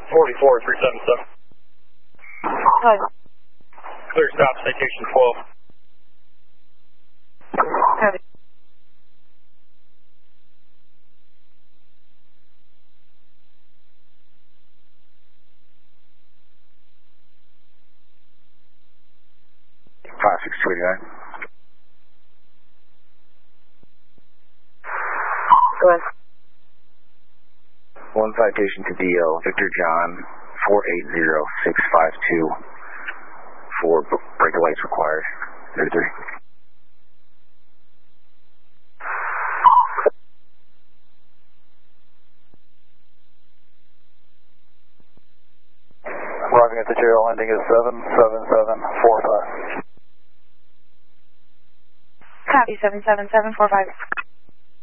44377. Hi. Clear stop, citation 12. Copy. Five 629. Go ahead. One citation to DL, Victor John, 480652. 4 breaker lights required. 33. Arriving at the jail, ending at 77745. Copy, 77745.